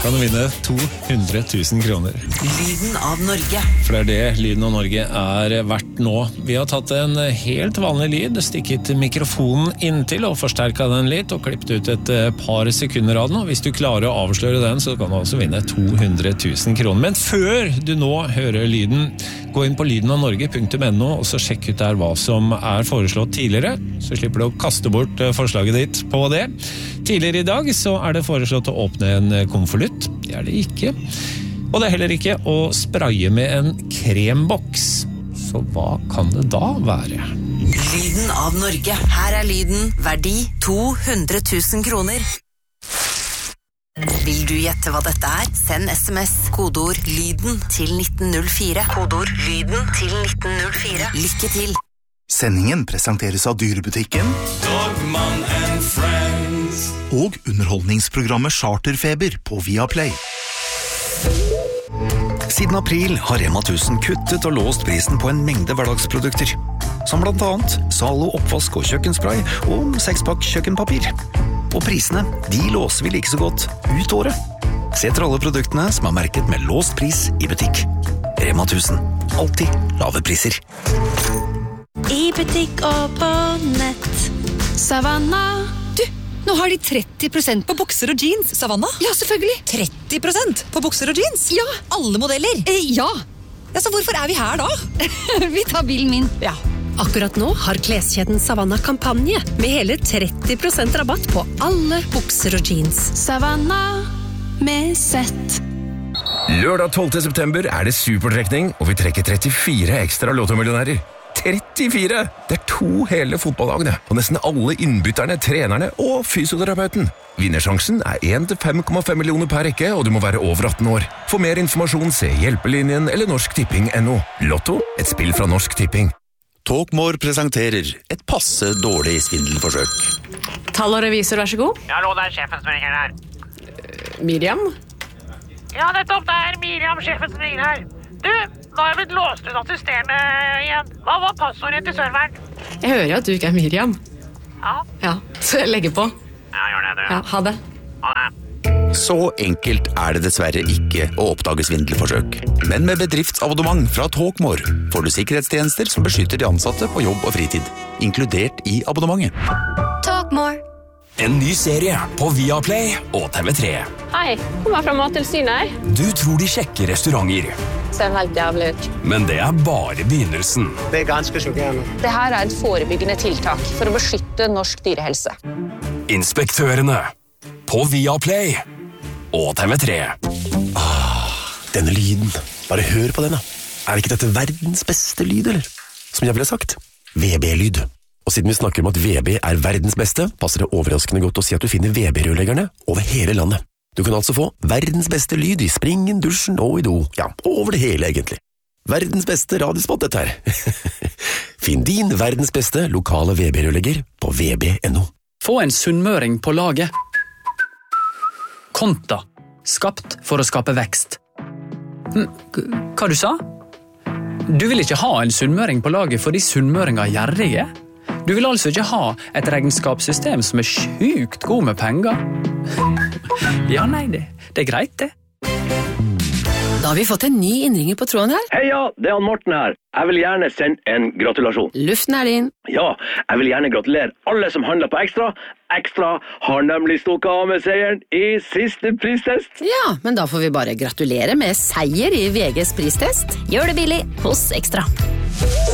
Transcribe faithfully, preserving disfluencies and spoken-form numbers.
kan du vinne to hundre tusen kroner. Lyden av Norge. For det er det Lyden av Norge er verdt nå. Vi har tatt en helt vanlig lyd, stikket mikrofonen inntil og forsterket den litt, og klippet ut et par sekunder av den, og hvis du klarer å avsløre den, så kan du altså vinne to hundre tusen kroner. Men før du nå hører lyden, gå inn på lyden av norge punktum no, og så sjekk ut der hva som er foreslått tidligere, så slipper du å kaste bort forslaget ditt på det. Tidligere i dag så er det foreslått å åpne en konvolutt. Det er det ikke. Og det er heller ikke å spraye med en kremboks. Så hva kan det da være? Lyden av Norge. Her er lyden. Verdi to hundre tusen kroner. Vil du gjette hva dette er? Send sms kodeord lyden til nitten null fire. Kodeord lyden til nitten null fire. Lykke til! Sendingen presenteres av Dyrebutikken Dogman and Friends og underholdningsprogrammet Charterfeber på Viaplay. Siden april har Rema tusen kuttet og låst prisen på en mengde hverdagsprodukter, som blant annet Zalo oppvask og kjøkkenspray og sekspakk kjøkkenpapir. Og prisene, de låser vi like så godt ut året. Se etter alle produktene som er merket med låst pris i butikk. Rema tusen, alltid lave priser. I butikk og på nett. Savanna. Du, nå har de tretti prosent på bukser og jeans. Savanna? Ja, selvfølgelig. tretti prosent på bukser og jeans? Ja. Alle modeller? Eh, ja. Ja, så hvorfor er vi her da? Vi tar bilen min. Ja. Akkurat nå har kleskjeden Savanna kampanje med hele tretti prosent rabatt på alle bukser og jeans. Savanna med sett. Lørdag tolvte september er det supertrekning, og vi trekker trettifire ekstra lottomillionærer. trettifire! Det er to hele fotballagene, og nesten alle innbytterne, trenerne og fysioterapeuten. Vinnersjansen er én til fem komma fem millioner per rekke, og du må være over atten år. For mer informasjon, se Hjelpelinjen eller Norsk Tipping punktum no. Lotto, et spill fra Norsk Tipping. Talkmore presenterer et passe dårlig svindelforsøk. Tall og revisor, vær så god. Ja, hallo, det er sjefen som ringer her. Uh, Miriam? Ja, nettopp, det er Miriam, sjefen som ringer her. Du, nå har jeg blitt låst ut av systemet igjen. Hva var passordet til serveren? Jeg hører jo at du ikke er Miriam. Ja. Ja, så jeg legger på. Ja, gjør det, du. Ja, ha det. Ha det. Så enkelt er det dessverre ikke å oppdage svindelforsøk. Men med bedriftsabonnement fra Talkmore får du sikkerhetstjenester som beskytter de ansatte på jobb og fritid, inkludert i abonnementet. Talkmore. En ny serie på Viaplay og T V tre. Hei, kommer fra Mattilsynet her. Du tror de sjekker restauranter, Ser helt jævlig ut. men det er bare begynnelsen. Det er ganske sjokkerende. Det her er et forebyggende tiltak for å beskytte norsk dyrehelse. Inspektørene på Viaplay og T V tre. Ah, denne lyden. Bare hør på den, da. Er ikke dette verdens beste lyd, eller? Som jeg ville sagt. V B-lyd. Og siden vi snakker om at V B er verdens beste, passer det overraskende godt å si at du finner V B-rørleggerne over hele landet. Du kan altså få verdens beste lyd i springen, dusjen og i do. Ja, over det hele egentlig. Verdens beste radiospot dette her. Finn din verdens beste lokale V B-rørlegger på v b punktum no. Få en sunnmøring på laget. Konta. Skapt for å skape vekst. Hva du sa? Du vil ikke ha en sunnmøring på laget fordi sunnmøringer er gjerrige? Du vil altså ikke ha et regnskapssystem som er sjukt god med penger? Ja, nei, det, det er greit, det. Da har vi fått en ny innringer på tråden her. Hei, ja, det er han Morten her. Jeg vil gjerne sende en gratulasjon. Luften er din. Ja, jeg vil gjerne gratulere alle som handler på Ekstra. Ekstra har nemlig stukket av med seieren i siste pristest. Ja, men da får vi bare gratulere med seier i V G's pristest. Gjør det billig hos Ekstra.